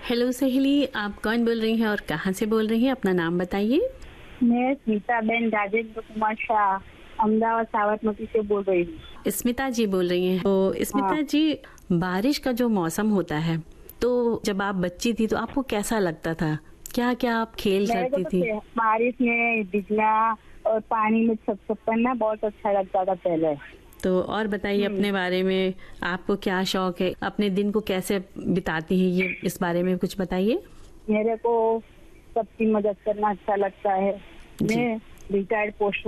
Hello सहेली, आप कौन बोल रही हैं और कहाँ से बोल रही हैं? अपना नाम बताइए। मैं स्मिताबेन राजेंद्र कुमार शाह अहमदाबाद साबरमती से बोल रही हूँ। स्मिता जी बोल रही हैं। तो स्मिता जी, बारिश का जो मौसम होता है, तो जब आप बच्ची थी तो आपको कैसा लगता था? क्या क्या आप खेल मेरे को करती थी? तो बारिश में भीगना और पानी में छप छपना बहुत अच्छा लगता था पहले। तो और बताइए अपने बारे में, आपको क्या शौक है? अपने दिन को कैसे बिताती हैं, ये इस बारे में कुछ बताइए। मेरे को सबकी मदद करना अच्छा लगता है। जी। मैं रिटायर्ड पोस्ट